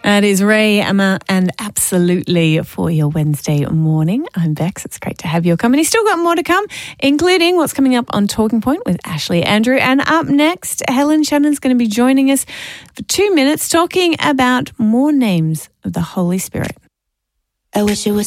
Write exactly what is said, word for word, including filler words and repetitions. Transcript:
That is Ray, Emma, and Absolutely for your Wednesday morning. I'm Bex. It's great to have your company. Still got more to come, including what's coming up on Talking Point with Ashley Andrew. And up next, Helen Shannon's going to be joining us for two minutes talking about more names of the Holy Spirit. I wish it was